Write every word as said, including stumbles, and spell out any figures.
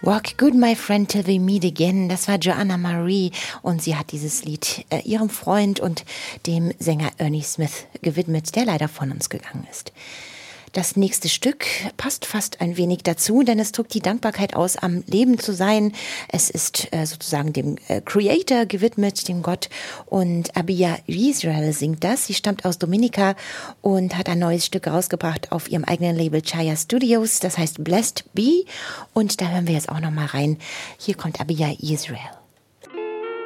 Walk Good, My Friend, Till We Meet Again. Das war Joanna Marie und sie hat dieses Lied äh, ihrem Freund und dem Sänger Ernie Smith gewidmet, der leider von uns gegangen ist. Das nächste Stück passt fast ein wenig dazu, denn es drückt die Dankbarkeit aus, am Leben zu sein. Es ist äh, sozusagen dem äh, Creator gewidmet, dem Gott. Und Abia Israel singt das. Sie stammt aus Dominica und hat ein neues Stück rausgebracht auf ihrem eigenen Label Chaya Studios. Das heißt Blessed Be. Und da hören wir jetzt auch noch mal rein. Hier kommt Abia Israel.